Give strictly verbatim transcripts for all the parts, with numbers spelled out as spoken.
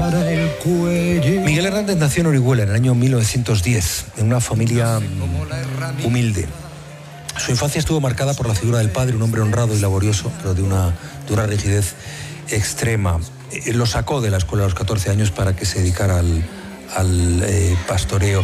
para el cuello. Miguel Hernández nació en Orihuela en el año mil novecientos diez, en una familia humilde. Su infancia estuvo marcada por la figura del padre, un hombre honrado y laborioso, pero de una, de una rigidez extrema. Eh, lo sacó de la escuela a los catorce años para que se dedicara al, al eh, pastoreo.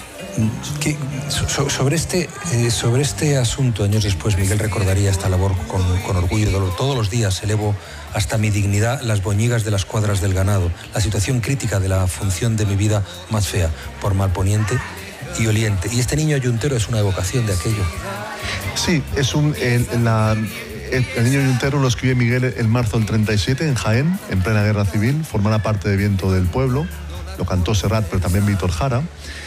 Que, so, sobre, este, eh, sobre este asunto, años después, Miguel recordaría esta labor con, con orgullo y dolor. Todos los días elevo hasta mi dignidad las boñigas de las cuadras del ganado, la situación crítica de la función de mi vida más fea, por malponiente y oliente. Y este niño ayuntero es una evocación de aquello. Sí, es un... El, la, el, el niño ayuntero lo escribe Miguel en marzo del treinta y siete en Jaén, en plena guerra civil, formaba parte de Viento del Pueblo, lo cantó Serrat, pero también Víctor Jara.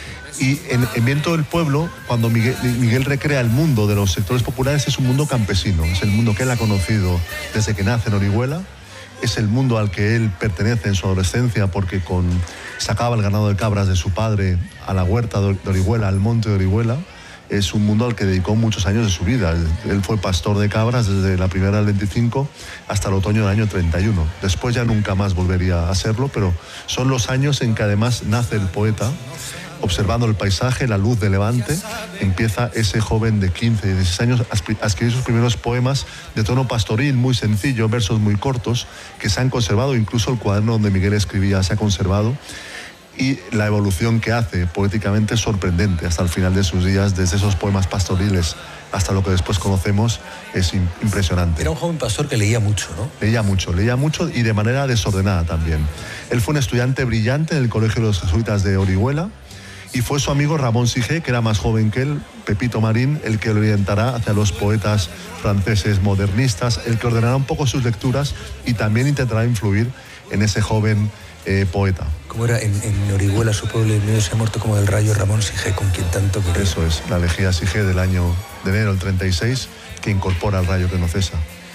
Y en, en Viento del Pueblo, cuando Miguel, Miguel recrea el mundo de los sectores populares, es un mundo campesino, es el mundo que él ha conocido desde que nace en Orihuela, es el mundo al que él pertenece en su adolescencia porque con, sacaba el ganado de cabras de su padre a la huerta de Orihuela, al monte de Orihuela. Es un mundo al que dedicó muchos años de su vida. Él fue pastor de cabras desde la primavera del veinticinco hasta el otoño del año treinta y uno. Después ya nunca más volvería a haserlo, pero son los años en que además nace el poeta. Observando el paisaje, la luz de levante, empieza ese joven de quince, dieciséis años a escribir sus primeros poemas de tono pastoril, muy sencillo, versos muy cortos, que se han conservado, incluso el cuaderno donde Miguel escribía se ha conservado, y la evolución que hace poéticamente es sorprendente hasta el final de sus días, desde esos poemas pastoriles hasta lo que después conocemos, es impresionante. Era un joven pastor que leía mucho, ¿no? Leía mucho, leía mucho y de manera desordenada también. Él fue un estudiante brillante en el Colegio de los Jesuitas de Orihuela, y fue su amigo Ramón Sige, que era más joven que él, Pepito Marín, el que lo orientará hacia los poetas franceses modernistas, el que ordenará un poco sus lecturas y también intentará influir en ese joven eh, poeta. Como era en, en Orihuela, su pueblo, el mío se ha muerto como del rayo Ramón Sige, con quien tanto quería. Eso es, la elegía Sige del año de enero del treinta y seis, que incorpora el rayo que no cesa.